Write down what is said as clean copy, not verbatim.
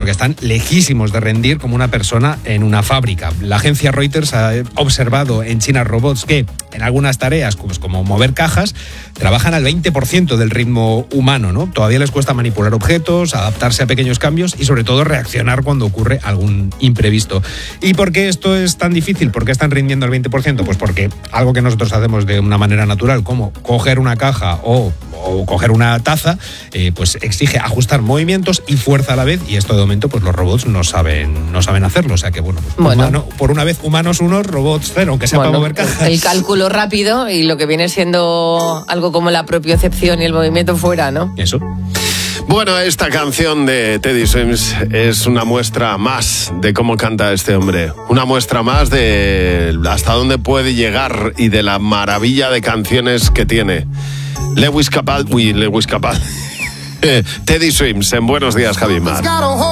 porque están lejísimos de rendir como una persona en una fábrica. La agencia Reuters ha observado en China robots que en algunas tareas, pues como mover cajas, trabajan al 20% del ritmo humano, ¿no? Todavía les cuesta manipular objetos, adaptarse a pequeños cambios y sobre todo reaccionar cuando ocurre algún imprevisto. ¿Y por qué esto es tan difícil? ¿Por qué están rindiendo al 20%? Pues porque algo que nosotros hacemos de una manera natural, como coger una caja o coger una taza, pues exige ajustar movimientos y fuerza a la vez, y esto de momento pues los robots no saben hacerlo, o sea que bueno. Por una vez humanos unos, robots cero, aunque sea para mover cajas. El cálculo rápido y lo que viene siendo algo como la propiocepción y el movimiento fuera, ¿no? Eso. Bueno, esta canción de Teddy Swims es una muestra más de cómo canta este hombre. Una muestra más de hasta dónde puede llegar y de la maravilla de canciones que tiene. Lewis Capaldi. Teddy Swims en Buenos Días, Javi Mar.